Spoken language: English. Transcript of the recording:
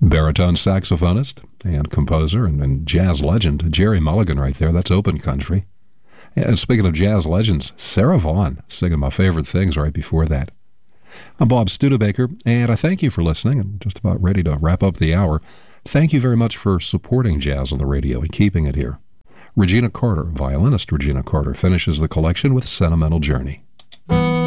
Baritone saxophonist and composer and jazz legend Jerry Mulligan right there. That's open country. And speaking of jazz legends, Sarah Vaughan singing my favorite things right before that. I'm Bob Studebaker, and I thank you for listening. I'm just about ready to wrap up the hour. Thank you very much for supporting jazz on the radio and keeping it here. Regina Carter, violinist Regina Carter, finishes the collection with Sentimental Journey.